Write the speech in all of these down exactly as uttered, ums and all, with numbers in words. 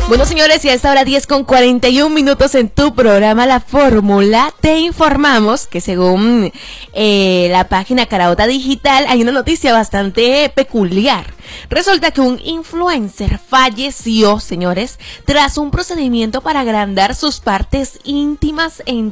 Bueno, señores, y a esta hora diez con cuarenta y un minutos en tu programa La Fórmula, te informamos que según eh, la página Caraota Digital hay una noticia bastante peculiar. Resulta que un influencer falleció, señores, tras un procedimiento para agrandar sus partes íntimas en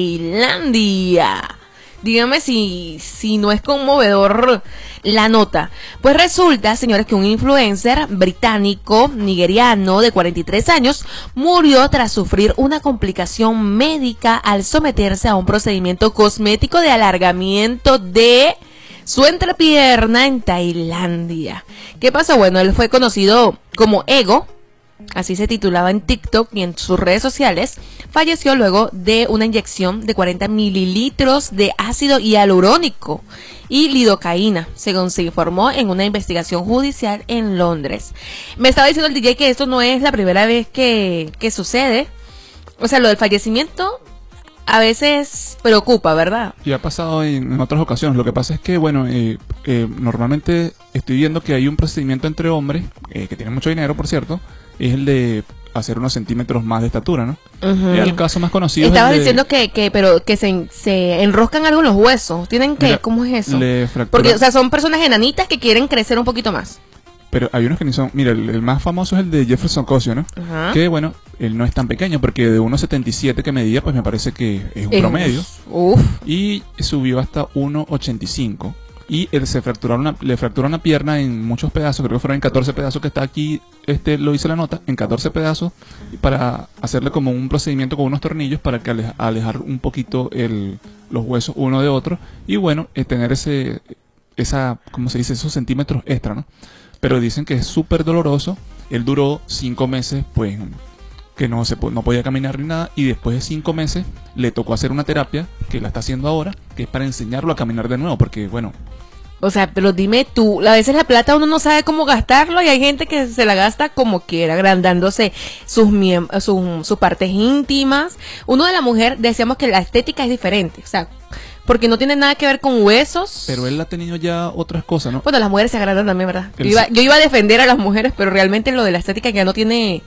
Tailandia. Dígame si, si no es conmovedor la nota. Pues resulta, señores, que un influencer británico, nigeriano, de cuarenta y tres años, murió tras sufrir una complicación médica al someterse a un procedimiento cosmético de alargamiento de su entrepierna en Tailandia. ¿Qué pasó? Bueno, él fue conocido como Ego, así se titulaba en TikTok y en sus redes sociales. Falleció luego de una inyección de cuarenta mililitros de ácido hialurónico y lidocaína, según se informó en una investigación judicial en Londres. Me estaba diciendo el D J que esto no es la primera vez que, que sucede. O sea, lo del fallecimiento a veces preocupa, ¿verdad? Y ha pasado en, en otras ocasiones. Lo que pasa es que, bueno, eh, eh, normalmente estoy viendo que hay un procedimiento entre hombres, eh, que tienen mucho dinero, por cierto, es el de hacer unos centímetros más de estatura, ¿no? Uh-huh. El caso más conocido Estabas es el de, diciendo que, que pero que se, se enroscan algo en los huesos. ¿Tienen que? Mira, ¿cómo es eso? Porque, o sea, son personas enanitas que quieren crecer un poquito más. Pero hay unos que ni son... Mira, el, el más famoso es el de Jefferson Cosio, ¿no? Uh-huh. Que, bueno, él no es tan pequeño porque de uno setenta y siete que medía, pues me parece que es un es, promedio. Uf. Y subió hasta uno ochenta y cinco. Y él se fracturó una, le fracturó una pierna en muchos pedazos, creo que fueron en catorce pedazos, que está aquí, este lo hice la nota, en catorce pedazos, para hacerle como un procedimiento con unos tornillos para que aleja, alejar un poquito el, los huesos uno de otro, y bueno, eh, tener ese, esa, ¿cómo se dice? Esos centímetros extra, ¿no? Pero dicen que es súper doloroso. Él duró cinco meses, pues, que no se no podía caminar ni nada, y después de cinco meses le tocó hacer una terapia, que la está haciendo ahora, que es para enseñarlo a caminar de nuevo, porque, bueno... O sea, pero dime tú, a veces la plata uno no sabe cómo gastarlo y hay gente que se la gasta como quiera, agrandándose sus, sus, sus partes íntimas. Uno de la mujer, decíamos que la estética es diferente, o sea... Porque no tiene nada que ver con huesos. Pero él ha tenido ya otras cosas, ¿no? Bueno, las mujeres se agrandan también, ¿verdad? Yo iba, yo iba a defender a las mujeres, pero realmente lo de la estética ya no tiene...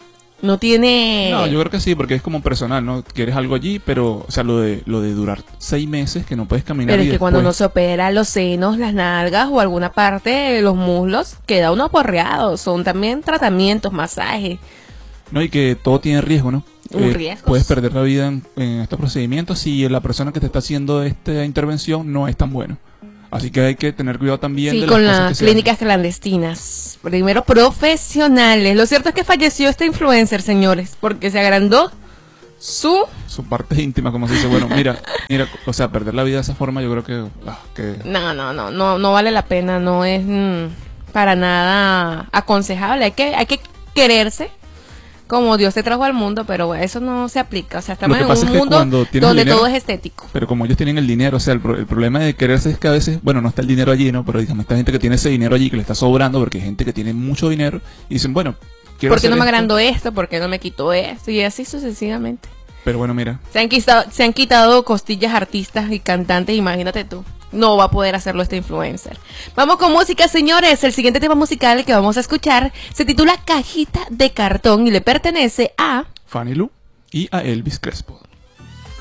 No tiene... No, yo creo que sí, porque es como personal, ¿no? Quieres algo allí, pero... O sea, lo de lo de durar seis meses que no puedes caminar. Pero es que después... cuando uno se opera los senos, las nalgas o alguna parte de los muslos, queda uno aporreado. Son también tratamientos, masajes. No, y que todo tiene riesgo, ¿no? Un eh, riesgo. Puedes perder la vida en, en estos procedimientos si la persona que te está haciendo esta intervención no es tan buena. Así que hay que tener cuidado también. Sí, de con las las clínicas clandestinas. Primero profesionales. Lo cierto es que falleció este influencer, señores, porque se agrandó su... Su parte íntima, como se dice. Bueno, mira, mira, o sea, perder la vida de esa forma yo creo que... Ah, que... No, no, no, no, no vale la pena, no es mmm, para nada aconsejable. Hay que, hay que quererse como Dios te trajo al mundo, pero eso no se aplica. O sea, estamos en un mundo donde dinero, todo es estético. Pero como ellos tienen el dinero, o sea, el, el problema de quererse es que a veces, bueno, no está el dinero allí, ¿no? Pero digamos, esta gente que tiene ese dinero allí, que le está sobrando, porque hay gente que tiene mucho dinero, y dicen, bueno, quiero ¿por qué no me esto? agrando esto? ¿Por qué no me quito esto? Y así sucesivamente. Pero bueno, mira. Se han quitado, se han quitado costillas artistas y cantantes, imagínate tú. No va a poder hacerlo este influencer. Vamos con música, señores. El siguiente tema musical que vamos a escuchar se titula Cajita de Cartón y le pertenece a Fanny Lu y a Elvis Crespo.